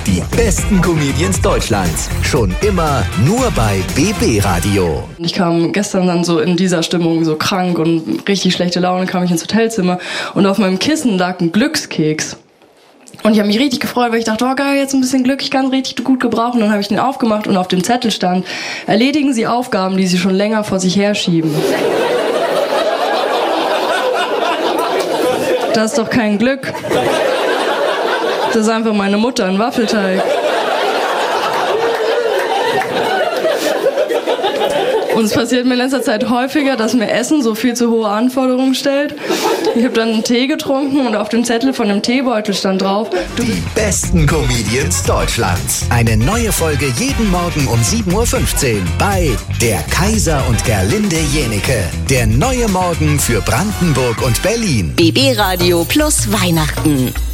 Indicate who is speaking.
Speaker 1: Die besten Comedians Deutschlands. Schon immer nur bei BB Radio.
Speaker 2: Ich kam gestern dann so in dieser Stimmung, so krank und richtig schlechte Laune, kam ich ins Hotelzimmer und auf meinem Kissen lag ein Glückskeks. Und ich habe mich richtig gefreut, weil ich dachte, oh geil, jetzt ein bisschen Glück, ich kann es richtig gut gebrauchen. Und dann habe ich den aufgemacht und auf dem Zettel stand: Erledigen Sie Aufgaben, die Sie schon länger vor sich herschieben. Das ist doch kein Glück. Das ist einfach meine Mutter, ein Waffelteig. Und es passiert mir in letzter Zeit häufiger, dass mir Essen so viel zu hohe Anforderungen stellt. Ich habe dann einen Tee getrunken und auf dem Zettel von dem Teebeutel stand drauf:
Speaker 1: Die besten Comedians Deutschlands. Eine neue Folge jeden Morgen um 7.15 Uhr bei Der Kaiser und Gerlinde Jenike. Der neue Morgen für Brandenburg und Berlin.
Speaker 3: BB Radio plus Weihnachten.